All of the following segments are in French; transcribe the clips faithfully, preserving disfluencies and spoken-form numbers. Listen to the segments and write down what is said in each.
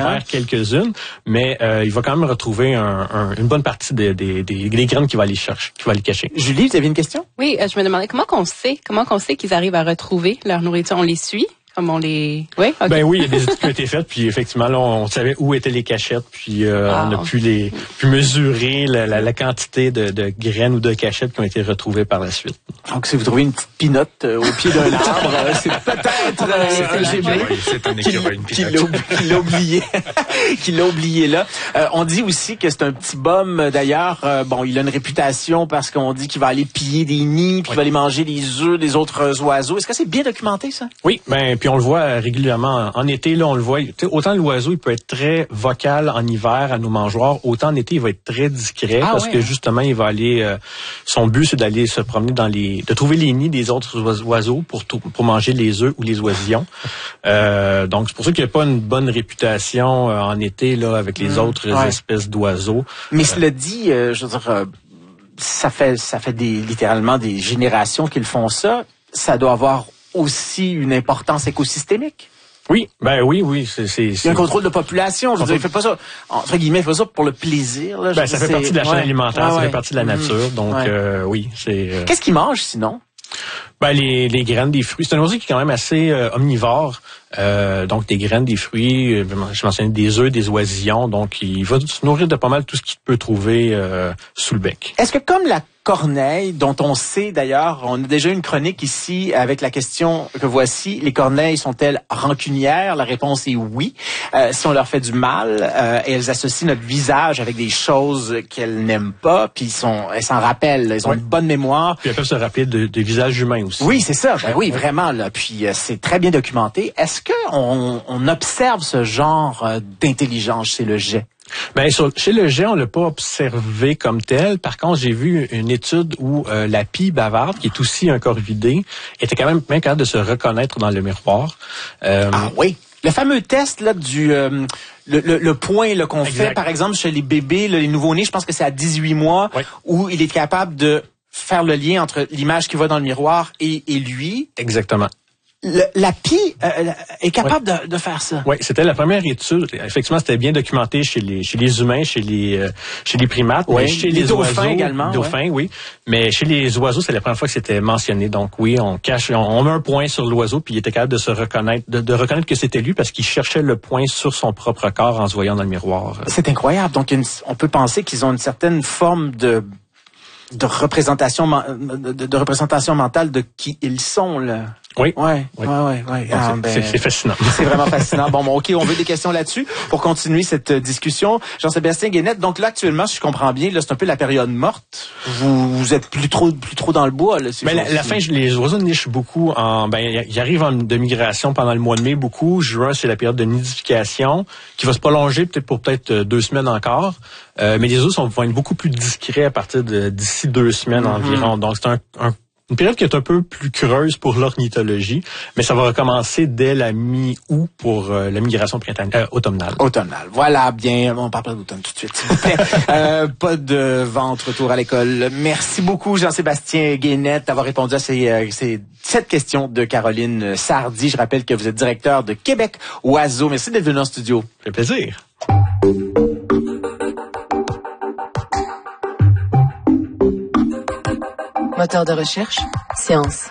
hein? perd quelques-unes, mais euh, il va quand même retrouver un, un, une bonne partie des, des, des, des graines qu'il va aller chercher, qu'il va aller cacher. Julie, vous avez une question? Oui, euh, je me demandais comment qu'on sait, comment qu'on sait qu'ils arrivent à retrouver leur nourriture. On les suit? Comme on les... Oui, okay. Ben oui, il y a des études qui ont été faites, puis effectivement, là, on savait où étaient les cachettes, puis euh, wow. on a pu les pu mesurer la, la, la quantité de, de graines ou de cachettes qui ont été retrouvées par la suite. Donc, si vous trouvez une petite pinotte euh, au pied d'un arbre, euh, c'est peut-être euh, un gibier qui l'a oublié, qui l'a oublié là. Euh, on dit aussi que c'est un petit bum. D'ailleurs, euh, bon, il a une réputation parce qu'on dit qu'il va aller piller des nids, puis qu'il va aller manger les œufs des autres oiseaux. Est-ce que c'est bien documenté, ça? Oui, ben puis on le voit régulièrement. En été, là, on le voit. Autant l'oiseau, il peut être très vocal en hiver à nos mangeoires, autant en été, il va être très discret ah, parce ouais, que hein? justement, il va aller. Euh, son but, c'est d'aller se promener dans les, de trouver les nids des autres oiseaux pour pour manger les œufs ou les oisillons. Euh, donc c'est pour ça qu'il n'y a pas une bonne réputation euh, en été là avec les mmh, autres ouais. espèces d'oiseaux. Mais euh, cela dit, euh, je veux dire, euh, ça fait ça fait des littéralement des générations qu'ils font ça. Ça doit avoir aussi une importance écosystémique. Oui, ben oui, oui, c'est c'est. Il y a un contrôle de population. Je veux dire, il fait pas ça entre guillemets, il fait ça pour le plaisir. Là, ben ça fait partie de la chaîne ouais. alimentaire, ah, ouais. ça fait partie de la nature, mmh. donc ouais. euh, oui, c'est. Euh... Qu'est-ce qu'il mange sinon? Ben les les graines des fruits, c'est un oiseau qui est quand même assez euh, omnivore. Euh, donc des graines, des fruits, euh, je mentionnais des œufs, des oisillons, donc il va se nourrir de pas mal tout ce qu'il peut trouver euh, sous le bec. Est-ce que comme la corneille, dont on sait d'ailleurs, on a déjà eu une chronique ici avec la question que voici, les corneilles sont-elles rancunières? La réponse est oui. Euh, si on leur fait du mal, euh, elles associent notre visage avec des choses qu'elles n'aiment pas, puis ils sont, elles s'en rappellent, elles ont ouais. une bonne mémoire. Puis elles peuvent se rappeler de, de visages humains aussi. Oui, c'est ça. Ben oui, vraiment. Là. Puis euh, c'est très bien documenté. Est-ce qu'on on observe ce genre euh, d'intelligence chez le jet? Ben sur, chez le jet, on l'a pas observé comme tel. Par contre, j'ai vu une étude où euh, la pie bavarde, qui est aussi un corvidé, était quand même même capable de se reconnaître dans le miroir. Euh, ah oui. Le fameux test là du euh, le, le, le point là, qu'on fait, par exemple, chez les bébés, là, les nouveau-nés, je pense que c'est à dix-huit mois, oui. où il est capable de faire le lien entre l'image qu'il voit dans le miroir et, et lui. Exactement. Le, la pie euh, est capable ouais. de, de faire ça. Oui, c'était la première étude. Effectivement, c'était bien documenté chez les chez les humains, chez les euh, chez les primates, ouais. mais chez les, les dauphins oiseaux, également. Les dauphins, ouais. oui. Mais chez les oiseaux, c'est la première fois que c'était mentionné. Donc oui, on cache, on, on met un point sur l'oiseau, puis il était capable de se reconnaître, de, de reconnaître que c'était lui parce qu'il cherchait le point sur son propre corps en se voyant dans le miroir. C'est incroyable. Donc une, on peut penser qu'ils ont une certaine forme de de représentation de, de représentation mentale de qui ils sont là. Oui. Ouais, oui. ouais, ouais, ouais. Ah, c'est, ben, c'est, c'est fascinant. C'est vraiment fascinant. Bon, bon, OK, on veut des questions là-dessus pour continuer cette discussion. Jean-Sébastien Guénette, donc là, actuellement, si je comprends bien, là, c'est un peu la période morte. Vous, vous êtes plus trop, plus trop dans le bois, là. Ben, la, la fin, les oiseaux nichent beaucoup en, ben, ils arrivent en, de migration pendant le mois de mai, beaucoup. Juin, c'est la période de nidification qui va se prolonger peut-être pour peut-être deux semaines encore. Euh, mais les oiseaux sont, vont être beaucoup plus discrets à partir de, d'ici deux semaines mm-hmm. environ. Donc, c'est un, un une période qui est un peu plus creuse pour l'ornithologie, mais ça va recommencer dès la mi-août pour euh, la migration printanière, euh, automnale. Automnale. Voilà, bien. On parle pas d'automne tout de suite, s'il vous plaît. euh, pas de vente, retour à l'école. Merci beaucoup, Jean-Sébastien Guénette, d'avoir répondu à ces, euh, ces cette question de Caroline Sardy. Je rappelle que vous êtes directeur de Québec Oiseaux. Merci d'être venu en studio. Ça fait plaisir. Moteur de recherche, science.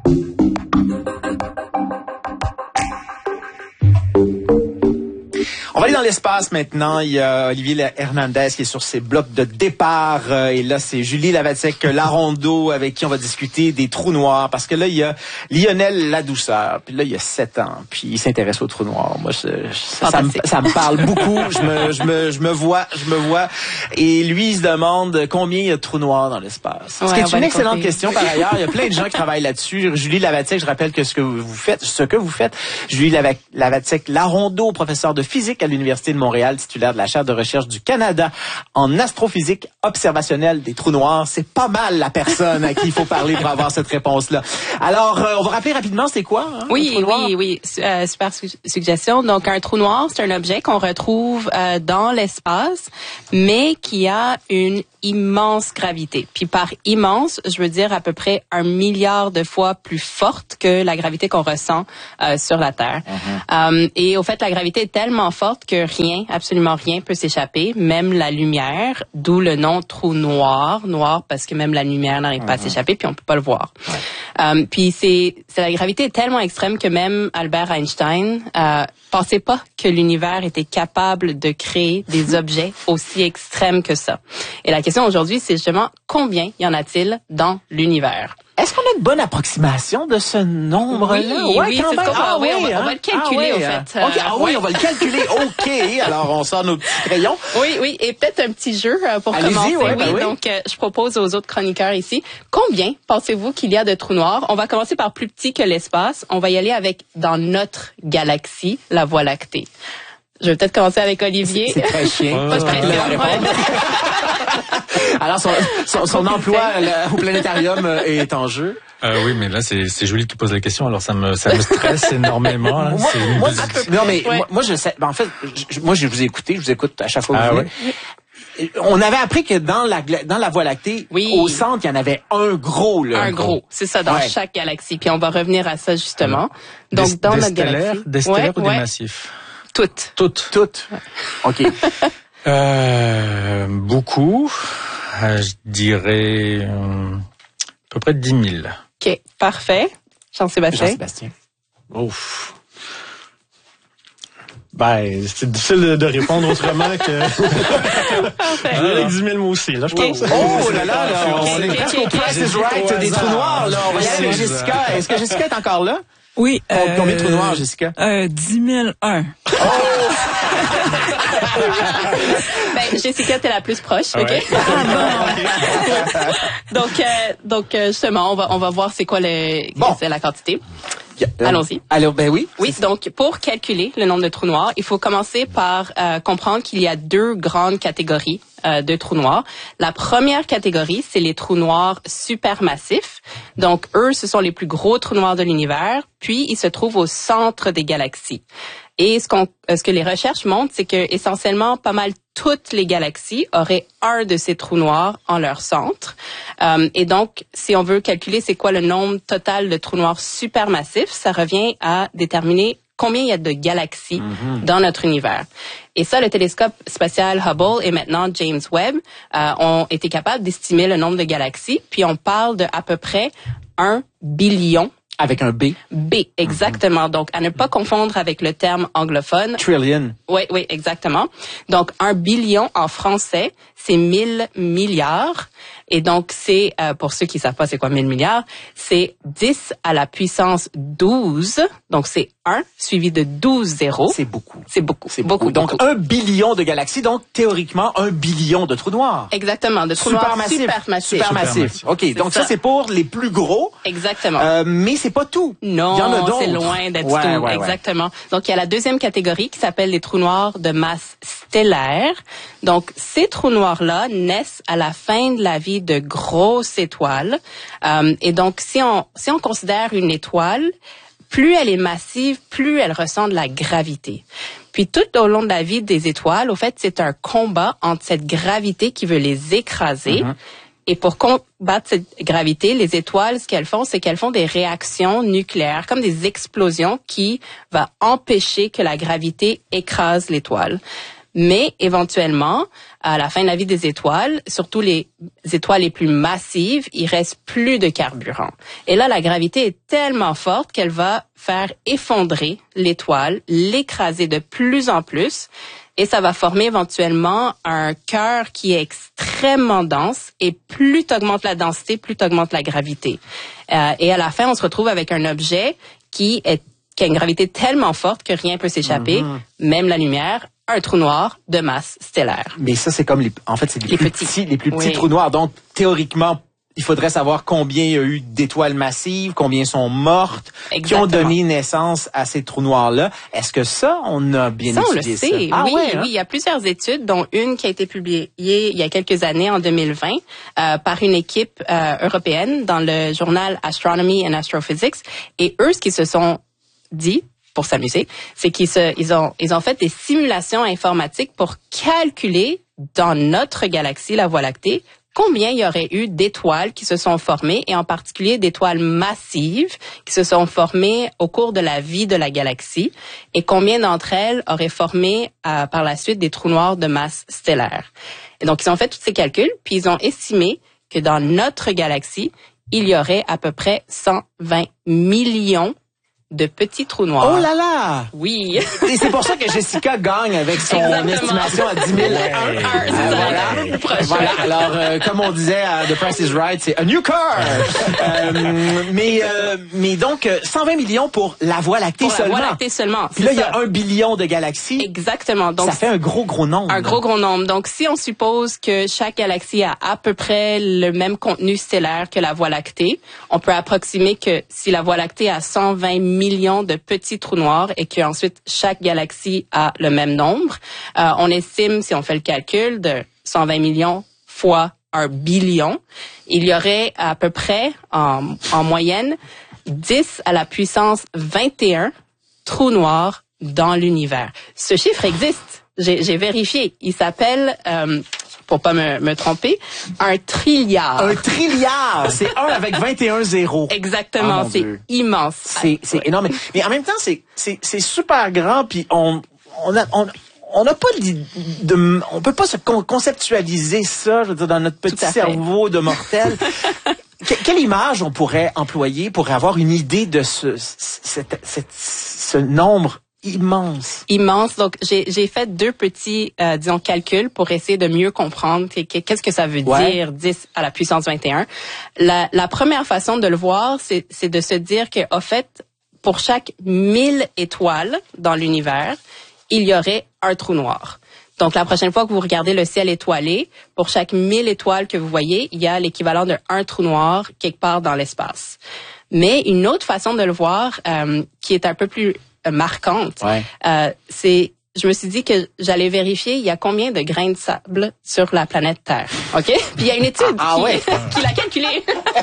On va aller dans l'espace maintenant. Il y a Olivier Hernandez qui est sur ses blocs de départ. Et là, c'est Julie Lavacek-Larondeau avec qui on va discuter des trous noirs. Parce que là, il y a Lionel Ladouceur. Puis là, il y a sept ans. Puis il s'intéresse aux trous noirs. Moi, ça, ça, ça, me, ça me parle beaucoup. Je me, je me, je me vois, je me vois. Et lui, il se demande combien il y a de trous noirs dans l'espace. Ouais, ce qui est une excellente compter. question par ailleurs. Il y a plein de gens qui travaillent là-dessus. Julie Lavacek, je rappelle que ce que vous faites, ce que vous faites, Julie Lavacek-Larondeau, professeure de physique à l'Université de Montréal, titulaire de la chaire de recherche du Canada en astrophysique observationnelle des trous noirs. C'est pas mal la personne à qui il faut parler pour avoir cette réponse-là. Alors, euh, on va rappeler rapidement, c'est quoi? Hein, oui, oui, oui. Euh, super su- suggestion. Donc, un trou noir, c'est un objet qu'on retrouve euh, dans l'espace, mais qui a une immense gravité. Puis par immense, je veux dire à peu près un milliard de fois plus forte que la gravité qu'on ressent euh, sur la Terre. Mm-hmm. Euh, et au fait, la gravité est tellement forte que rien, absolument rien peut s'échapper, même la lumière, d'où le nom trou noir. Noir parce que même la lumière n'arrive mm-hmm. pas à s'échapper, puis on peut pas le voir. Ouais. Euh, puis c'est, c'est la gravité est tellement extrême que même Albert Einstein euh, pensait pas que l'univers était capable de créer des objets aussi extrêmes que ça. Et la question aujourd'hui, c'est justement combien y en a-t-il dans l'univers? Est-ce qu'on a une bonne approximation de ce nombre-là? Oui, ouais, oui, c'est ce qu'on va, ah, oui, on, va, hein? on va le calculer, ah, ouais, au fait. Okay, ah oui, on va le calculer. OK. Alors, on sort nos petits crayons. Oui, oui. Et peut-être un petit jeu pour Allez-y, commencer. Ouais, oui, ben oui. Donc, euh, je propose aux autres chroniqueurs ici. Combien pensez-vous qu'il y a de trous noirs? On va commencer par plus petit que l'espace. On va y aller avec dans notre galaxie, la Voie lactée. Je vais peut-être commencer avec Olivier. C'est, c'est très chien. Pas de pression. Alors, son, son, son emploi là, au planétarium est en jeu. Euh, oui, mais là, c'est, c'est Julie qui pose la question, alors ça me, ça me stresse énormément. Là. Moi, c'est moi, non, mais ouais. moi, moi, je sais. Ben, en fait, je, moi, je vous ai écouté, je vous écoute à chaque fois que ah, vous venez. Oui. On avait appris que dans la dans la Voie lactée, oui. au centre, il y en avait un gros. Là, un gros, c'est ça, dans ouais. chaque galaxie. Puis on va revenir à ça justement. Des, Donc, dans des notre galaxie. Des stellaires ouais, ou ouais. des massifs? Toutes. Toutes. Toutes. Ouais. OK. euh, beaucoup. Euh, je dirais euh, à peu près dix mille. OK, parfait. Jean-Sébastien. Jean-Sébastien. Ouf. Ben, c'est difficile de, de répondre autrement que... Parfait. Avec dix mille mots aussi, là, je okay. pense. Oh là là, là on okay, est okay, presque okay, au Price is Right des trous noirs, là. On va y aller avec Jessica. Est-ce que Jessica est encore là? Oui. Euh, Combien de trous noirs, Jessica? Euh, dix mille un. Oh! Ben, Jessica, t'es la plus proche, ah ouais. OK? Ah bon. donc, euh, donc, justement, on va, on va voir c'est quoi le, bon. c'est la quantité. Euh, Allons-y. Alors, ben oui. Oui, donc, pour calculer le nombre de trous noirs, il faut commencer par euh, comprendre qu'il y a deux grandes catégories euh, de trous noirs. La première catégorie, c'est les trous noirs supermassifs. Donc, eux, ce sont les plus gros trous noirs de l'univers, puis ils se trouvent au centre des galaxies. Et ce, qu'on, ce que les recherches montrent, c'est que essentiellement, pas mal toutes les galaxies auraient un de ces trous noirs en leur centre. Euh, et donc, si on veut calculer c'est quoi le nombre total de trous noirs supermassifs, ça revient à déterminer combien il y a de galaxies mm-hmm. dans notre univers. Et ça, le télescope spatial Hubble et maintenant James Webb euh, ont été capables d'estimer le nombre de galaxies. Puis on parle de à peu près un billion. Avec un B. B, exactement. Mm-hmm. Donc, à ne pas confondre avec le terme anglophone. Trillion. Oui, oui, exactement. Donc, un billion en français, c'est mille milliards. Et donc, c'est, euh, pour ceux qui savent pas c'est quoi mille milliards, c'est dix à la puissance douze. Donc, c'est un suivi de douze zéros. C'est beaucoup. C'est beaucoup. C'est beaucoup. beaucoup. Donc, beaucoup. un billion de galaxies. Donc, théoriquement, un billion de trous noirs. Exactement. De trous noirs supermassifs. Supermassifs. OK. C'est donc, ça. ça, c'est pour les plus gros. Exactement. Euh, mais c'est pas tout. Non, il y en a d'autres. C'est loin d'être ouais, tout. Ouais, Exactement. Ouais. Donc, il y a la deuxième catégorie qui s'appelle les trous noirs de masse stellaire. Donc, ces trous noirs-là naissent à la fin de la vie de grosses étoiles. Euh, et donc, si on, si on considère une étoile, plus elle est massive, plus elle ressent de la gravité. Puis, tout au long de la vie des étoiles, au fait, c'est un combat entre cette gravité qui veut les écraser. Mm-hmm. Et pour combattre cette gravité, les étoiles, ce qu'elles font, c'est qu'elles font des réactions nucléaires, comme des explosions qui vont empêcher que la gravité écrase l'étoile. Mais éventuellement, à la fin de la vie des étoiles, surtout les étoiles les plus massives, il reste plus de carburant. Et là, la gravité est tellement forte qu'elle va faire effondrer l'étoile, l'écraser de plus en plus. Et ça va former éventuellement un cœur qui est extrêmement dense. Et plus tu augmentes la densité, plus tu augmentes la gravité. Euh, et à la fin, on se retrouve avec un objet qui, est, qui a une gravité tellement forte que rien peut s'échapper, mm-hmm. même la lumière. Un trou noir de masse stellaire. Mais ça, c'est comme les, en fait, c'est les, les plus petits, petits les plus petits oui. trous noirs. Donc, théoriquement, il faudrait savoir combien il y a eu d'étoiles massives, combien sont mortes, Exactement. qui ont donné naissance à ces trous noirs-là. Est-ce que ça, on a bien ça, étudié ça? On le sait. Ah, oui, ouais, hein? oui. Il y a plusieurs études, dont une qui a été publiée il y a quelques années, en deux mille vingt, euh, par une équipe euh, européenne dans le journal Astronomy and Astrophysics. Et eux, ce qu'ils se sont dit, pour s'amuser, c'est qu'ils se, ils ont, ils ont fait des simulations informatiques pour calculer dans notre galaxie, la Voie lactée, combien il y aurait eu d'étoiles qui se sont formées, et en particulier d'étoiles massives qui se sont formées au cours de la vie de la galaxie, et combien d'entre elles auraient formé euh, par la suite des trous noirs de masse stellaire. Et donc, ils ont fait tous ces calculs, puis ils ont estimé que dans notre galaxie, il y aurait à peu près cent vingt millions de petits trous noirs. Oh là là! Oui. Et c'est pour ça que Jessica gagne avec son Exactement. estimation à dix mille et un. Un, c'est ça, voilà. prochain. Voilà. Alors, euh, comme on disait à The Price is Right, c'est a new car. euh, mais, euh, mais donc, cent vingt millions pour la Voie lactée Pour la seulement. Voie lactée seulement. Puis là, il y a un billion de galaxies. Exactement. Donc, ça fait un gros, gros nombre. Un gros, gros nombre. Donc, si on suppose que chaque galaxie a à peu près le même contenu stellaire que la Voie lactée, on peut approximer que si la Voie lactée a cent vingt millions de petits trous noirs et qu'ensuite chaque galaxie a le même nombre, euh, on estime, si on fait le calcul, de cent vingt millions fois un billion, il y aurait à peu près, en, en moyenne, dix à la puissance vingt et un trous noirs dans l'univers. Ce chiffre existe. J'ai, j'ai vérifié. Il s'appelle, euh, pour pas me, me tromper, un trilliard. Un trilliard! C'est un avec vingt et un zéros. Exactement. Oh, c'est Dieu. immense. C'est, c'est énorme. Mais, mais en même temps, c'est, c'est, c'est super grand, puis on, on a, on, on n'a pas de, de, on peut pas se con- conceptualiser ça, je veux dire, dans notre petit cerveau de mortel. Que, quelle image on pourrait employer pour avoir une idée de ce, cette, cette, ce nombre immense? Immense. Donc, j'ai, j'ai fait deux petits, euh, disons, calculs pour essayer de mieux comprendre qu'est-ce que ça veut ouais. dire dix à la puissance vingt et un. La, la première façon de le voir, c'est, c'est de se dire que, en fait, pour chaque mille étoiles dans l'univers, il y aurait un trou noir. Donc, la prochaine fois que vous regardez le ciel étoilé, pour chaque mille étoiles que vous voyez, il y a l'équivalent de un trou noir quelque part dans l'espace. Mais une autre façon de le voir, euh, qui est un peu plus euh, marquante, ouais. euh, c'est, je me suis dit que j'allais vérifier il y a combien de grains de sable sur la planète Terre. OK? Puis il y a une étude ah, qui, ouais. qui l'a calculé.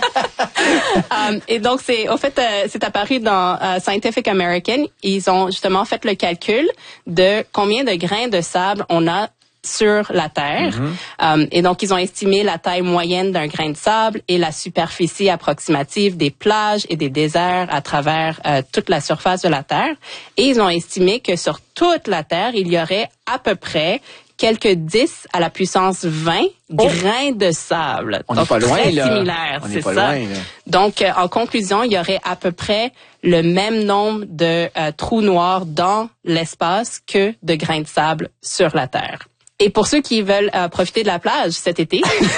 um, et donc, c'est, au fait, euh, c'est apparu dans euh, Scientific American. Ils ont justement fait le calcul de combien de grains de sable on a sur la Terre. Mm-hmm. Um, et donc, ils ont estimé la taille moyenne d'un grain de sable et la superficie approximative des plages et des déserts à travers euh, toute la surface de la Terre. Et ils ont estimé que sur toute la Terre, il y aurait à peu près quelques dix à la puissance vingt oh. grains de sable. On n'est pas loin, très là. similaire, On c'est pas ça. Loin, là. Donc, euh, en conclusion, il y aurait à peu près le même nombre de euh, trous noirs dans l'espace que de grains de sable sur la Terre. Et pour ceux qui veulent euh, profiter de la plage cet été...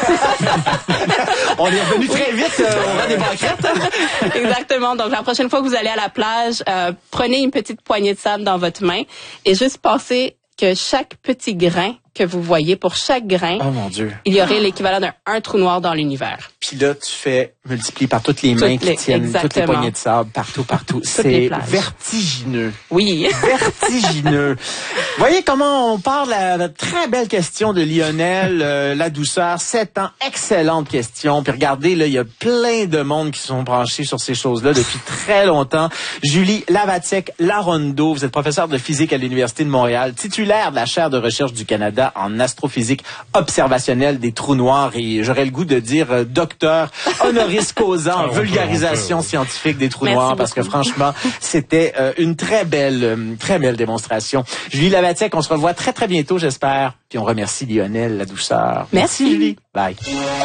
On est revenu très vite euh, au rang des banquettes. Exactement. Donc, la prochaine fois que vous allez à la plage, euh, prenez une petite poignée de sable dans votre main et juste passez que chaque petit grain que vous voyez, pour chaque grain, oh mon Dieu, il y aurait l'équivalent d'un un trou noir dans l'univers. Puis là, tu fais multiplier par toutes les mains toutes les, qui tiennent exactement. Toutes les poignées de sable, partout, partout. C'est vertigineux. Oui. Vertigineux. Voyez comment on parle à la très belle question de Lionel, euh, la douceur, sept ans, excellente question. Puis regardez, là, il y a plein de monde qui sont branchés sur ces choses-là depuis très longtemps. Julie Lavacek-Larondo, vous êtes professeure de physique à l'Université de Montréal, titulaire de la chaire de recherche du Canada en astrophysique observationnelle des trous noirs et j'aurais le goût de dire euh, docteur honoris causa en vulgarisation scientifique des trous Merci noirs beaucoup. parce que franchement, c'était euh, une très belle, euh, très belle démonstration. Julie Lavacek, on se revoit très très bientôt, j'espère. Puis on remercie Lionel, la douceur. Merci, Merci Julie. Bye.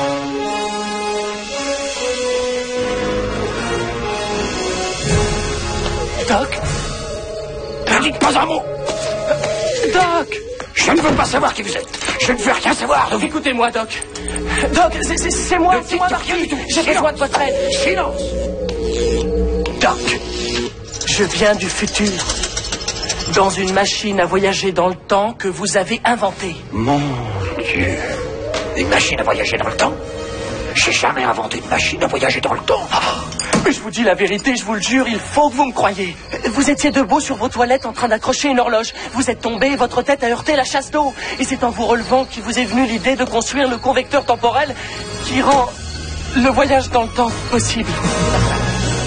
Doc, ne dites pas un mot. Doc, je ne veux pas savoir qui vous êtes. Je ne veux rien savoir de vous. Écoutez-moi, Doc. Doc, c'est, c'est, c'est moi, ne c'est moi, Marquis. J'ai besoin de votre aide. Silence. Doc, je viens du futur. Dans une machine à voyager dans le temps que vous avez inventée. Mon Dieu. Une machine à voyager dans le temps? J'ai jamais inventé une machine à voyager dans le temps. Mais je vous dis la vérité, je vous le jure, il faut que vous me croyiez. Vous étiez debout sur vos toilettes en train d'accrocher une horloge. Vous êtes tombé et votre tête a heurté la chasse d'eau. Et c'est en vous relevant qu'il vous est venu l'idée de construire le convecteur temporel qui rend le voyage dans le temps possible.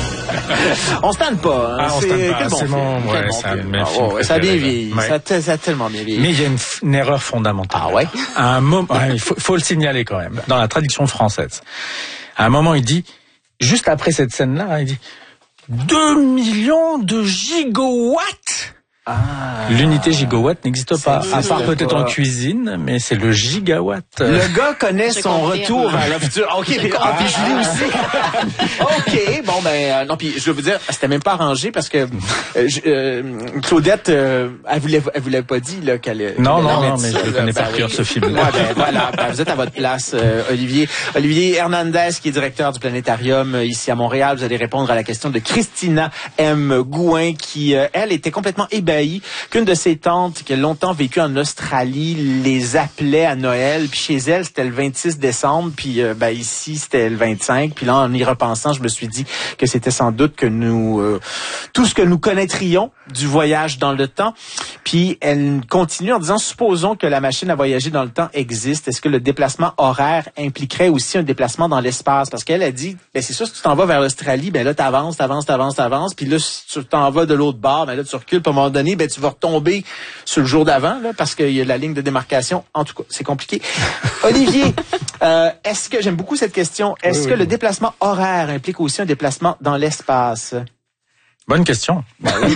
On se tente pas. Hein. Ah, on se c'est tente pas. quel bon C'est film. mon, Quel ouais, bon c'est un de film. mes Ah, films ouais, ça a bien préférés. vieilli. Ouais. Ça, a- ça a tellement bien vieilli. Mais il y a une, f- une erreur fondamentale. Ah ouais? À un moment, ouais, il faut, faut le signaler quand même. Dans la traduction française, à un moment, il dit, juste après cette scène-là, il dit deux millions de gigawatts. Ah. L'unité gigawatt n'existe pas, Ça à existe part peut-être pas. en cuisine, mais c'est le gigawatt. Le gars connaît Je son confirme. retour vers le futur. OK, puis, ah, puis Julie aussi. OK, bon, ben, euh, non, puis je veux vous dire, c'était même pas arrangé parce que euh, je- euh, Claudette, euh, elle voulait, elle voulait pas dit là, qu'elle qu'elle Non, allait non, mettre non, mais ça, je le là. connais Ben par cœur, oui. ce film. Ouais, ben, voilà, ben, vous êtes à votre place, euh, Olivier. Olivier Hernandez, qui est directeur du Planétarium euh, ici à Montréal. Vous allez répondre à la question de Christina M. Gouin, qui, euh, elle, était complètement ébahie qu'une de ses tantes, qui a longtemps vécu en Australie, les appelait à Noël. Puis chez elle, c'était le vingt-six décembre. Puis euh, ben, ici, c'était le vingt-cinq. Puis là, en y repensant, je me suis dit que c'était sans doute que nous... Euh, tout ce que nous connaîtrions du voyage dans le temps. Puis elle continue en disant, supposons que la machine à voyager dans le temps existe. Est-ce que le déplacement horaire impliquerait aussi un déplacement dans l'espace? Parce qu'elle a dit, ben c'est sûr, si tu t'en vas vers l'Australie, ben là, t'avances, t'avances, t'avances, t'avances. Puis là, si tu t'en vas de l'autre bord, ben là, tu recules. Puis à un moment donné, ben tu vas retomber sur le jour d'avant, là, parce qu'il y a la ligne de démarcation. En tout cas, c'est compliqué. Olivier, euh, est-ce que, j'aime beaucoup cette question, est-ce Oui, que oui. le déplacement horaire implique aussi un déplacement dans l'espace? Bonne question.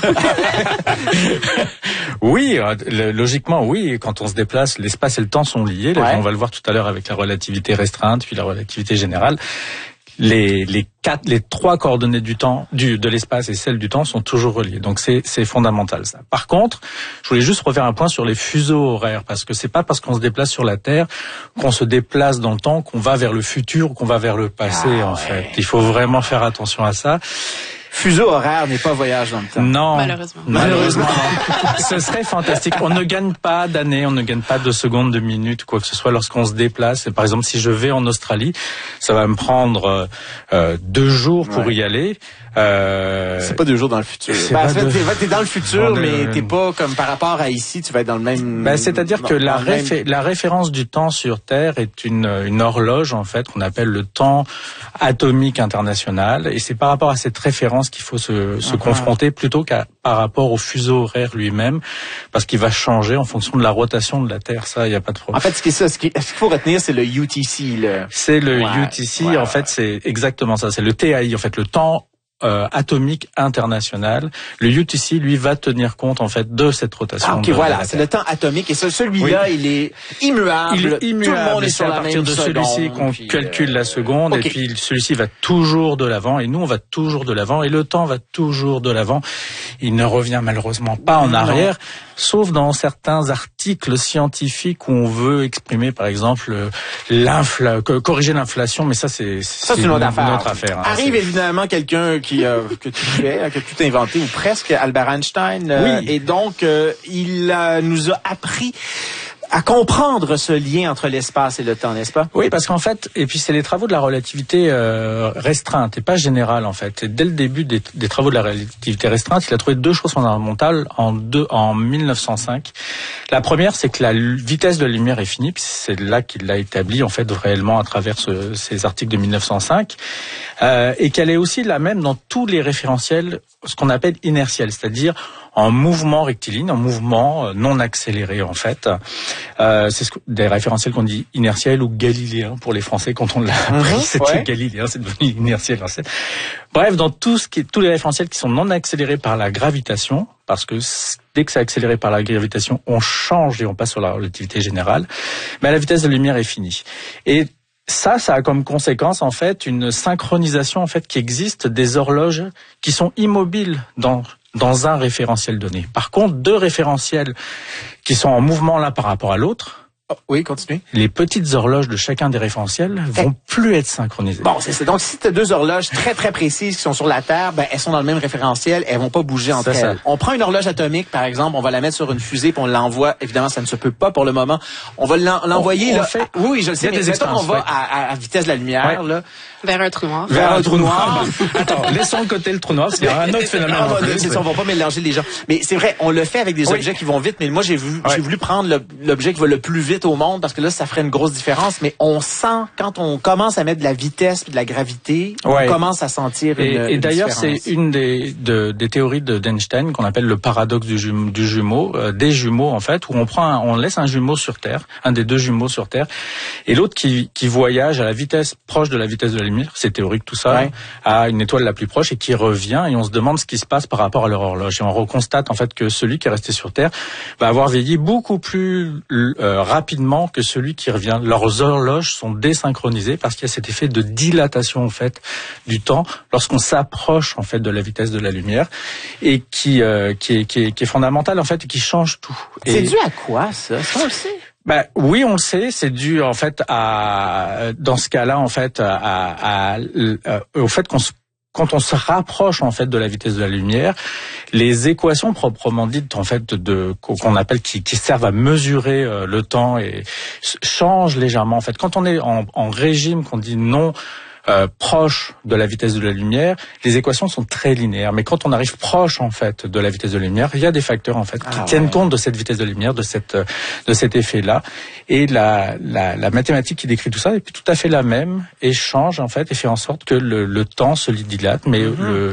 Oui, euh, le- logiquement, oui. Quand on se déplace, l'espace et le temps sont liés. Là, Ouais. On va le voir tout à l'heure avec la relativité restreinte, puis la relativité générale. Les, les quatre, les trois coordonnées du temps, du, de l'espace et celles du temps sont toujours reliées. Donc c'est, c'est fondamental ça. Par contre, je voulais juste refaire un point sur les fuseaux horaires, parce que c'est pas parce qu'on se déplace sur la Terre qu'on se déplace dans le temps, qu'on va vers le futur, ou qu'on va vers le passé. Ah, en ouais. fait, il faut vraiment faire attention à ça. Fuseau horaire n'est pas voyage dans le temps. Non, Malheureusement. malheureusement, non. Ce serait fantastique. On ne gagne pas d'années, on ne gagne pas de secondes, de minutes, quoi que ce soit lorsqu'on se déplace. Et par exemple, si je vais en Australie, ça va me prendre euh, deux jours pour Ouais. y aller. Euh, C'est pas deux jours dans le futur. c'est Ben, pas en fait, deux- t'es, t'es dans le futur, On est- mais t'es pas comme par rapport à ici, tu vas être dans le même... Ben, c'est-à-dire que dans la, le même- réfé- la référence du temps sur Terre est une, une horloge, en fait, qu'on appelle le temps atomique international. Et c'est par rapport à cette référence qu'il faut se, se Uh-huh. confronter plutôt qu'à par rapport au fuseau horaire lui-même, parce qu'il va changer en fonction de la rotation de la Terre. Ça, il n'y a pas de problème. En fait, ce qui est ça, ce qui- ce qu'il faut retenir, c'est le U T C, là. C'est le Ouais, U T C, ouais, en ouais. fait, c'est exactement ça. C'est le T A I, en fait, le temps euh, atomique international. Le U T C, lui, va tenir compte, en fait, de cette rotation. Ah, ok, de- de voilà, la c'est Terre. le temps atomique. Et ça, celui-là, Oui. il est immuable. Il est immuable. Tout le monde est et sur c'est la à partir même de celui-ci seconde, qu'on puis, calcule euh, la seconde, ok. et puis celui-ci va toujours de l'avant, et nous, on va toujours de l'avant, et le temps va toujours de l'avant. Il ne revient malheureusement pas en Non. arrière, sauf dans certains articles scientifiques où on veut exprimer, par exemple, l'infla, co- corriger l'inflation, mais ça, c'est, Ça, c'est une autre affaire. autre affaire, hein. Arrive C'est- évidemment quelqu'un qui euh, que tu fais, que tu t'as inventé, ou presque, Albert Einstein. euh, Oui. Et donc, euh, il euh, nous a appris à comprendre ce lien entre l'espace et le temps, n'est-ce pas? Oui, parce qu'en fait, et puis c'est les travaux de la relativité euh, restreinte et pas générale en fait. Et dès le début des, des travaux de la relativité restreinte, il a trouvé deux choses fondamentales en deux en mille neuf cent cinq. La première, c'est que la lu- vitesse de la lumière est finie, puis c'est là qu'il l'a établi en fait réellement à travers ce, ces articles de mille neuf cent cinq, euh, et qu'elle est aussi la même dans tous les référentiels, ce qu'on appelle inertiels, c'est-à-dire en mouvement rectiligne, en mouvement euh, non accéléré en fait. Euh, c'est ce que, des référentiels qu'on dit inertiels ou galiléens pour les Français quand on l'a appris. C'était ouais. galiléen, c'est devenu inertiel en fait. Bref, dans tout ce qui est, tous les référentiels qui sont non accélérés par la gravitation, parce que c- dès que c'est accéléré par la gravitation, on change et on passe sur la relativité générale, mais la vitesse de la lumière est finie. Et ça, ça a comme conséquence en fait une synchronisation en fait qui existe des horloges qui sont immobiles dans dans un référentiel donné. Par contre, deux référentiels qui sont en mouvement l'un par rapport à l'autre, Oh, oui, continue. les petites horloges de chacun des référentiels vont plus être synchronisées. Bon, c'est, c'est donc si tu as deux horloges très très précises qui sont sur la Terre, ben elles sont dans le même référentiel, elles vont pas bouger entre C'est ça. elles. On prend une horloge atomique par exemple, on va la mettre sur une fusée puis on l'envoie. Évidemment, ça ne se peut pas pour le moment. On va l'en- l'envoyer On- on là. fait- Oui, oui, je le sais. Il y a Mais des mettons qu'on expériences, va ouais. à, à, à vitesse de la lumière Ouais. là, Vers un trou noir. vers un trou noir. Attends, laissons de côté le trou noir, parce qu'il y a un autre phénomène. Ah, en bah, plus. c'est ça, on va pas mélanger les gens. Mais c'est vrai, on le fait avec des Oui. objets qui vont vite. Mais moi, j'ai vu, Ouais. j'ai voulu prendre le- l'objet qui va le plus vite vite au monde parce que là, ça ferait une grosse différence. Mais on sent, quand on commence à mettre de la vitesse et de la gravité, ouais. on commence à sentir et, une, et une d'ailleurs, différence. c'est une des, de, des théories de d'Einstein qu'on appelle le paradoxe du, jume, du jumeau, euh, des jumeaux en fait, où on prend, un, on laisse un jumeau sur Terre, un des deux jumeaux sur Terre, et l'autre qui, qui voyage à la vitesse proche de la vitesse de la lumière, c'est théorique tout ça, ouais. à une étoile la plus proche et qui revient, et on se demande ce qui se passe par rapport à leur horloge. Et on reconstate en fait que celui qui est resté sur Terre va avoir vieilli beaucoup plus euh, rapidement que celui qui revient. Leurs horloges sont désynchronisées parce qu'il y a cet effet de dilatation en fait du temps lorsqu'on s'approche en fait de la vitesse de la lumière, et qui euh, qui, est, qui, est, qui est fondamental en fait et qui change tout. C'est et... dû à quoi ça? Ça on le sait. Ben oui, on le sait. C'est dû en fait à, dans ce cas-là en fait, à, à, à, à au fait qu'on se quand on se rapproche en fait de la vitesse de la lumière, les équations proprement dites en fait de qu'on appelle qui, qui servent à mesurer euh, le temps et changent légèrement en fait. Quand on est en, en régime, qu'on dit non euh, proche de la vitesse de la lumière, les équations sont très linéaires. Mais quand on arrive proche en fait de la vitesse de la lumière, il y a des facteurs en fait qui ah, tiennent ouais. compte de cette vitesse de la lumière, de cette de cet effet-là. Et la, la la mathématique qui décrit tout ça est tout à fait la même et change en fait et fait en sorte que le, le temps se dilate, mais mm-hmm. le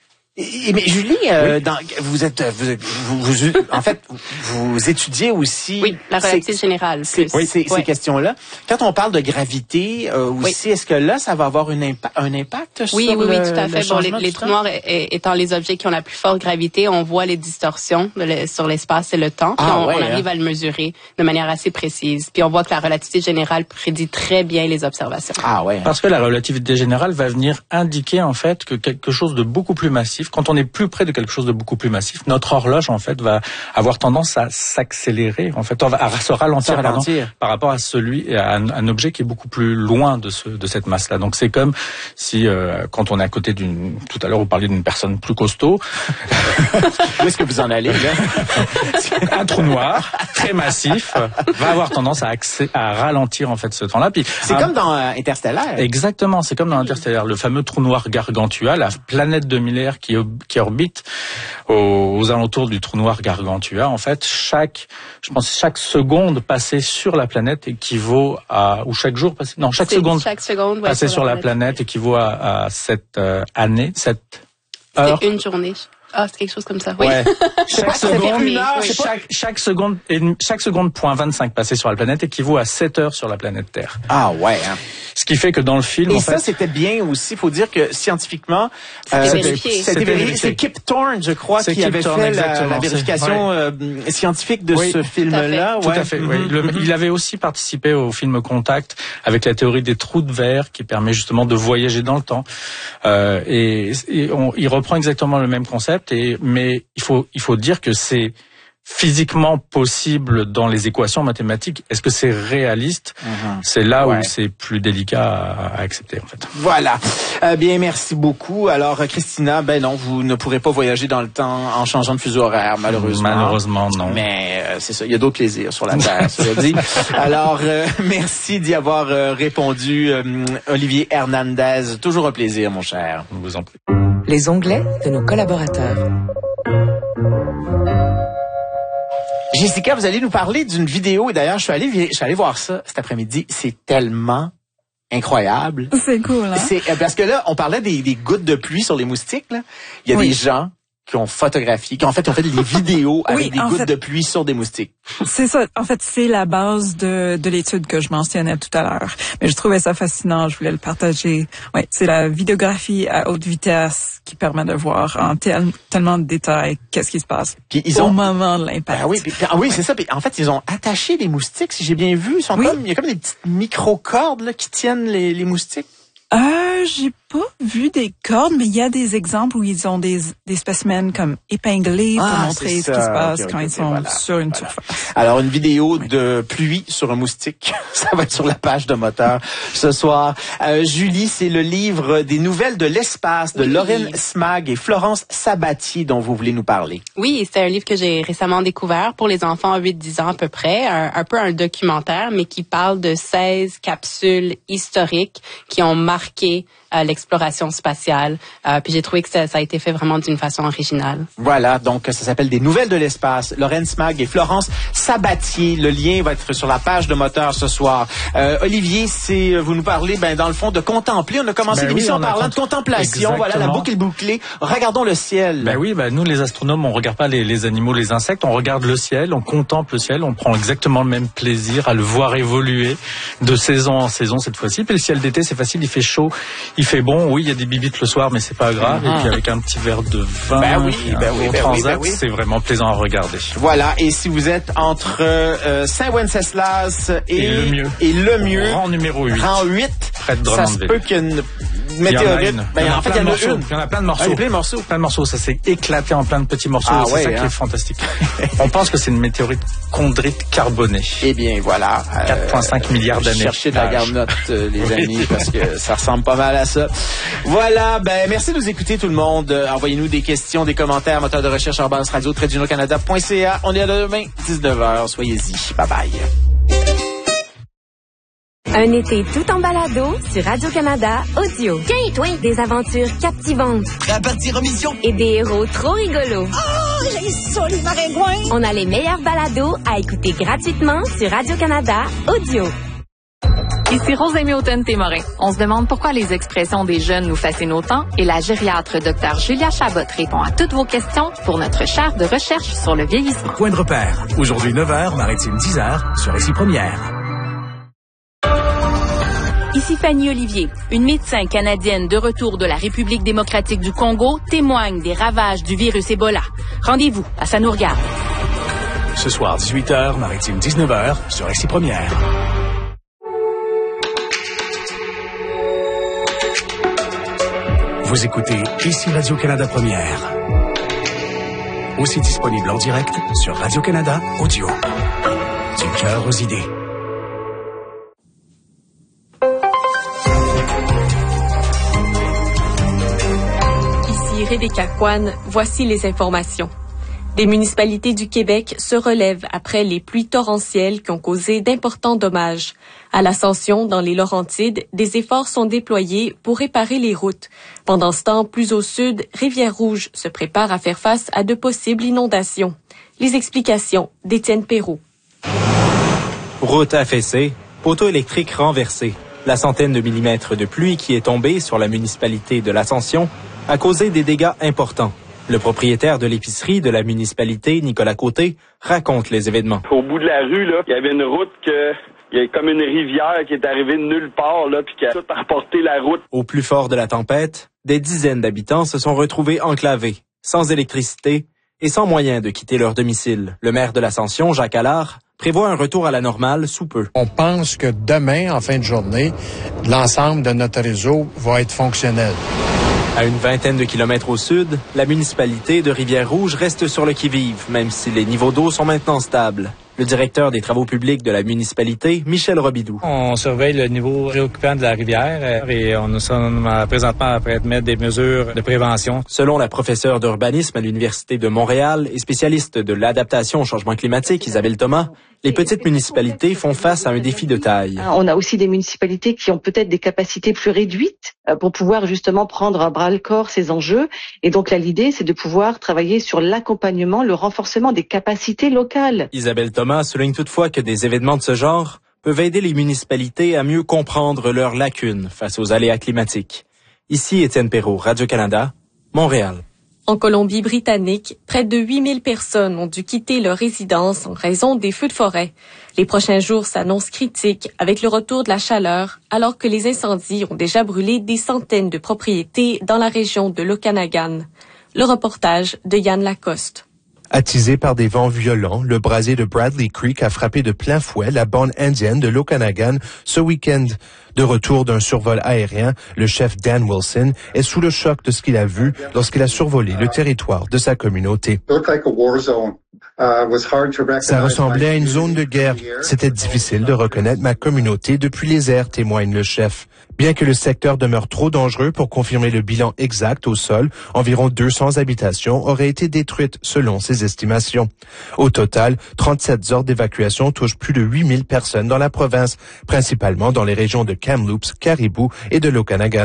Et, mais Julie, euh, oui. dans, vous êtes, vous, êtes vous, vous, en fait, vous étudiez aussi. Oui, la relativité générale. Plus. Oui, ces, ouais. ces questions-là. Quand on parle de gravité euh, aussi, oui. est-ce que là, ça va avoir une impa- un impact oui, sur oui, le, oui, tout à fait. Bon, les, les trous noirs est, étant les objets qui ont la plus forte gravité, on voit les distorsions de le, sur l'espace et le temps, puis ah, on, ouais, on arrive hein. à le mesurer de manière assez précise. Puis on voit que la relativité générale prédit très bien les observations. Ah ouais. Parce que la relativité générale va venir indiquer en fait que quelque chose de beaucoup plus massif, quand on est plus près de quelque chose de beaucoup plus massif, notre horloge en fait va avoir tendance à s'accélérer, en fait, à se ralentir, se ralentir. Pardon, par rapport à celui, à un, un objet qui est beaucoup plus loin de ce, de cette masse-là. Donc c'est comme si euh, quand on est à côté d'une, tout à l'heure vous parliez d'une personne plus costaud. Où est-ce que vous en allez là? Un trou noir très massif va avoir tendance à, accé- à ralentir en fait ce temps-là. Puis c'est un, comme dans euh, Interstellar. Exactement, c'est comme dans Interstellar, le fameux trou noir Gargantua, la planète de Miller qui, qui orbite aux, aux alentours du trou noir Gargantua. En fait, chaque, je pense, chaque seconde passée sur la planète équivaut à, ou chaque jour passé, non, chaque c'est seconde, chaque seconde ouais, passée sur, sur la la planète, planète équivaut à, à cette euh, année, cette heure. C'est une journée. Ah, c'est quelque chose comme ça. Oui. Ouais. Chaque seconde, une heure, oui. chaque, chaque seconde, chaque seconde point vingt-cinq passé sur la planète équivaut à sept heures sur la planète Terre. Ah ouais. Hein. Ce qui fait que dans le film, et en ça fait, c'était bien aussi. Faut dire que scientifiquement, c'était euh, vérifié. C'était vérifié. C'est Kip Thorne, je crois, c'est qui Kip avait Thorne, fait la, la vérification ouais. euh, scientifique de oui, ce film-là. Tout à fait. Ouais. Tout à fait. Mm-hmm. Oui. Le, il avait aussi participé au film Contact avec la théorie des trous de verre qui permet justement de voyager dans le temps. Euh, et et on, il reprend exactement le même concept. Et mais il faut il faut dire que c'est physiquement possible dans les équations mathématiques. Est-ce que c'est réaliste? Mm-hmm. C'est là ouais. où c'est plus délicat à, à accepter, en fait. Voilà. Euh, bien, merci beaucoup. Alors, Christina, ben non, vous ne pourrez pas voyager dans le temps en changeant de fuseau horaire, malheureusement. Malheureusement, non. Mais euh, c'est ça, il y a d'autres plaisirs sur la Terre, cela dit. Alors, euh, merci d'y avoir euh, répondu, euh, Olivier Hernandez. Toujours un plaisir, mon cher. Je vous en prie. Les onglets de nos collaborateurs. Jessica, vous allez nous parler d'une vidéo, et d'ailleurs, je suis allé, je suis allé voir ça cet après-midi. C'est tellement incroyable. C'est cool, hein? C'est, parce que là, on parlait des, des gouttes de pluie sur les moustiques, là. Il y a oui. des gens qui ont photographié, qui en fait ont fait des vidéos avec oui, des gouttes fait, de pluie sur des moustiques. C'est ça. En fait, c'est la base de, de l'étude que je mentionnais tout à l'heure. Mais je trouvais ça fascinant. Je voulais le partager. Oui, c'est la vidéographie à haute vitesse qui permet de voir en tel, tellement de détails qu'est-ce qui se passe puis ils ont, au moment de l'impact. Ben oui, puis, ah oui, c'est ça. Puis en fait, ils ont attaché des moustiques. Si j'ai bien vu, ils sont oui. comme, il y a comme des petites micro-cordes là, qui tiennent les, les moustiques. Euh, j'ai pas vu des cordes, mais il y a des exemples où ils ont des, des spécimens comme épinglés pour ah, montrer ce qui se passe okay, quand okay, ils sont voilà, sur une voilà. surface. Alors, une vidéo oui. de pluie sur un moustique. Ça va être sur la page de Moteur ce soir. Euh, Julie, c'est le livre des nouvelles de l'espace de oui. Lorraine Smag et Florence Sabatier dont vous voulez nous parler. Oui, c'est un livre que j'ai récemment découvert pour les enfants à huit dix ans à peu près. Un, un peu un documentaire, mais qui parle de seize capsules historiques qui ont marqué euh, l'exploration spatiale. Euh, puis j'ai trouvé que ça, ça a été fait vraiment d'une façon originale. Voilà, donc ça s'appelle Des Nouvelles de l'espace. Laurence Mag et Florence Sabatier. Le lien va être sur la page de Moteur ce soir. Euh, Olivier, c'est vous nous parlez, ben dans le fond, de contempler. On a commencé ben l'émission oui, en parlant cont... de contemplation. Exactement. Voilà, la boucle est bouclée. Regardons le ciel. Ben oui, ben nous les astronomes, on regarde pas les, les animaux, les insectes, on regarde le ciel, on contemple le ciel, on prend exactement le même plaisir à le voir évoluer de saison en saison cette fois-ci. Puis le ciel d'été, c'est facile, il fait chaud, il fait bon. Oui, il y a des bibites le soir, mais c'est pas grave. Mm-hmm. Et puis avec un petit verre de vin, ben oui, ben oui, ben transat, oui, ben oui. c'est vraiment plaisant à regarder. Voilà. Et si vous êtes entre euh, Saint-Wenceslas et, et le mieux, et le mieux, rang numéro huit, rang huit, près de ça se peut qu'il y ait une météorite. Ben, il y en a, en fait, il y en a une. Il y en a plein de morceaux. Ah, il y a plein de morceaux. Plein de morceaux. Ça s'est éclaté en plein de petits morceaux. Ah, c'est ouais, ça hein. qui est fantastique. On pense que c'est une météorite chondrite carbonée. Eh bien, voilà. quatre virgule cinq euh, milliards d'années. Cherchez de la garnotte, euh, les oui. amis, parce que ça ressemble pas mal à ça. Voilà. Ben, merci de nous écouter, tout le monde. Euh, envoyez-nous des questions, des commentaires, moteur de recherche Urbance Radio, trait d'union canada point c a. On est à demain, dix-neuf heures. Soyez-y. Bye bye. Un été tout en balado sur Radio-Canada Audio. Tiens, toi, des aventures captivantes. Prêt à partir en mission. Et des héros trop rigolos. Oh, j'ai ça, les maringouins. On a les meilleurs balados à écouter gratuitement sur Radio-Canada Audio. Ici Rosemée Houghton-Témorin. On se demande pourquoi les expressions des jeunes nous fascinent autant et la gériatre Dr Julia Chabot répond à toutes vos questions pour notre chaire de recherche sur le vieillissement. Point de repère. Aujourd'hui neuf heures, Maritime dix heures, sur Récit Première. Ici Fanny Olivier. Une médecin canadienne de retour de la République démocratique du Congo témoigne des ravages du virus Ebola. Rendez-vous à Ça nous regarde. Ce soir, dix-huit heures, Maritime dix-neuf heures, sur Récit Première. Vous écoutez Ici Radio-Canada Première. Aussi disponible en direct sur Radio-Canada Audio. Du cœur aux idées. Ici Rebecca Kwan, voici les informations. Des municipalités du Québec se relèvent après les pluies torrentielles qui ont causé d'importants dommages. À l'Ascension, dans les Laurentides, des efforts sont déployés pour réparer les routes. Pendant ce temps, plus au sud, Rivière-Rouge se prépare à faire face à de possibles inondations. Les explications d'Étienne Perrault. Route affaissée, poteau électrique renversé. La centaine de millimètres de pluie qui est tombée sur la municipalité de l'Ascension a causé des dégâts importants. Le propriétaire de l'épicerie de la municipalité, Nicolas Côté, raconte les événements. Au bout de la rue, là, il y avait une route que, il y a comme une rivière qui est arrivée de nulle part, là, puis qui a tout emporté la route. Au plus fort de la tempête, des dizaines d'habitants se sont retrouvés enclavés, sans électricité et sans moyen de quitter leur domicile. Le maire de l'Ascension, Jacques Allard, prévoit un retour à la normale sous peu. On pense que demain, en fin de journée, l'ensemble de notre réseau va être fonctionnel. À une vingtaine de kilomètres au sud, la municipalité de Rivière-Rouge reste sur le qui-vive, même si les niveaux d'eau sont maintenant stables. Le directeur des travaux publics de la municipalité, Michel Robidoux. On surveille le niveau préoccupant de la rivière et on nous sommes présentement après de mettre des mesures de prévention. Selon la professeure d'urbanisme à l'Université de Montréal et spécialiste de l'adaptation au changement climatique, Isabelle Thomas, les petites municipalités font face à un défi de taille. On a aussi des municipalités qui ont peut-être des capacités plus réduites pour pouvoir justement prendre à bras-le-corps ces enjeux. Et donc là, l'idée, c'est de pouvoir travailler sur l'accompagnement, le renforcement des capacités locales. Isabelle Thomas souligne toutefois que des événements de ce genre peuvent aider les municipalités à mieux comprendre leurs lacunes face aux aléas climatiques. Ici Étienne Perrault, Radio-Canada, Montréal. En Colombie-Britannique, près de huit mille personnes ont dû quitter leur résidence en raison des feux de forêt. Les prochains jours s'annoncent critiques avec le retour de la chaleur, alors que les incendies ont déjà brûlé des centaines de propriétés dans la région de l'Okanagan. Le reportage de Yann Lacoste. Attisé par des vents violents, le brasier de Bradley Creek a frappé de plein fouet la bande indienne de l'Okanagan ce week-end. De retour d'un survol aérien, le chef Dan Wilson est sous le choc de ce qu'il a vu lorsqu'il a survolé le territoire de sa communauté. Ça ressemblait à une zone de guerre. C'était difficile de reconnaître ma communauté depuis les airs, témoigne le chef. Bien que le secteur demeure trop dangereux pour confirmer le bilan exact au sol, environ deux cents habitations auraient été détruites selon ses estimations. Au total, trente-sept ordres d'évacuation touchent plus de huit mille personnes dans la province, principalement dans les régions de Kamloops, Caribou et de l'Okanagan.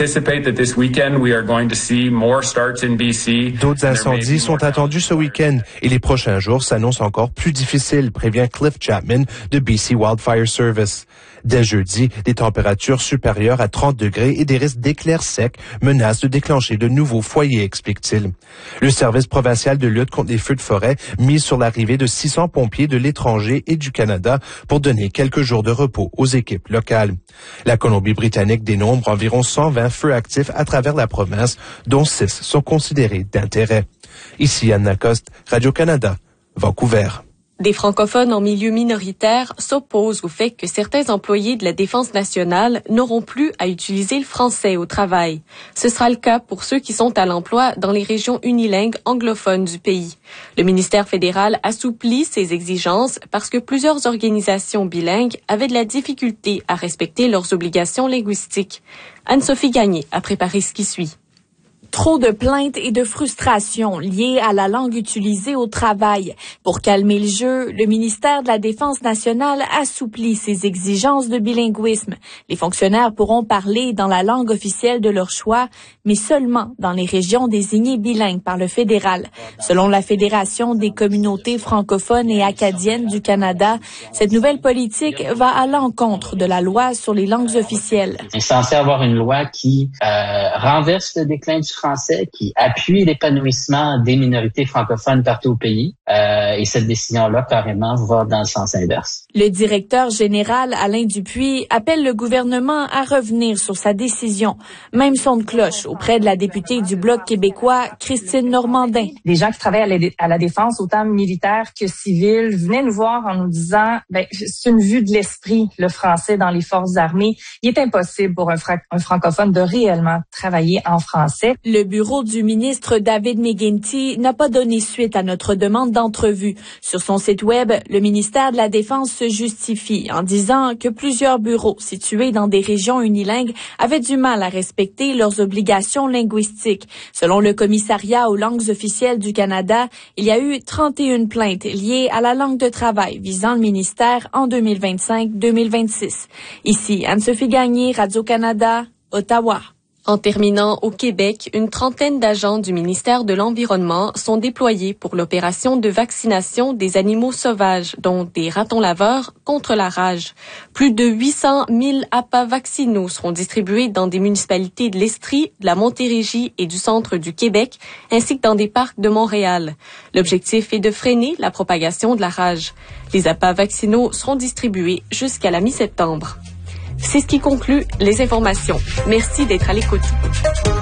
D'autres incendies sont attendus ce week-end et les prochains jours s'annoncent encore plus difficiles, prévient Cliff Chapman de B C Wildfire Service. Dès jeudi, des températures supérieures à trente degrés et des risques d'éclairs secs menacent de déclencher de nouveaux foyers, explique-t-il. Le service provincial de lutte contre les feux de forêt mise sur l'arrivée de six cents pompiers de l'étranger et du Canada pour donner quelques jours de repos aux équipes locales. La Colombie-Britannique dénombre environ cent vingt feux actifs à travers la province, dont six sont considérés d'intérêt. Ici Anne Lacoste, Radio-Canada, Vancouver. Des francophones en milieu minoritaire s'opposent au fait que certains employés de la Défense nationale n'auront plus à utiliser le français au travail. Ce sera le cas pour ceux qui sont à l'emploi dans les régions unilingues anglophones du pays. Le ministère fédéral assouplit ses exigences parce que plusieurs organisations bilingues avaient de la difficulté à respecter leurs obligations linguistiques. Anne-Sophie Gagné a préparé ce qui suit. Trop de plaintes et de frustrations liées à la langue utilisée au travail. Pour calmer le jeu, le ministère de la Défense nationale assouplit ses exigences de bilinguisme. Les fonctionnaires pourront parler dans la langue officielle de leur choix, mais seulement dans les régions désignées bilingues par le fédéral. Selon la Fédération des communautés francophones et acadiennes du Canada, cette nouvelle politique va à l'encontre de la loi sur les langues officielles. On est censé avoir une loi qui euh, renverse le déclin du français, qui appuie l'épanouissement des minorités francophones partout au pays. Euh, et cette décision-là, carrément, va dans le sens inverse. Le directeur général, Alain Dupuis, appelle le gouvernement à revenir sur sa décision. Même son de cloche auprès de la députée du Bloc québécois, Christine Normandin. Des gens qui travaillent à la, à la défense, autant militaires que civils, venaient nous voir en nous disant, ben, c'est une vue de l'esprit, le français dans les forces armées. Il est impossible pour un, fra- un francophone de réellement travailler en français. Le bureau du ministre David McGuinty n'a pas donné suite à notre demande d'entrevue. Sur son site web, le ministère de la Défense se justifie en disant que plusieurs bureaux situés dans des régions unilingues avaient du mal à respecter leurs obligations linguistiques. Selon le commissariat aux langues officielles du Canada, il y a eu trente et une plaintes liées à la langue de travail visant le ministère en deux mille vingt-cinq deux mille vingt-six. Ici, Anne-Sophie Gagné, Radio-Canada, Ottawa. En terminant, au Québec, une trentaine d'agents du ministère de l'Environnement sont déployés pour l'opération de vaccination des animaux sauvages, dont des ratons laveurs, contre la rage. Plus de huit cent mille appâts vaccinaux seront distribués dans des municipalités de l'Estrie, de la Montérégie et du centre du Québec, ainsi que dans des parcs de Montréal. L'objectif est de freiner la propagation de la rage. Les appâts vaccinaux seront distribués jusqu'à la mi-septembre. C'est ce qui conclut les informations. Merci d'être à l'écoute.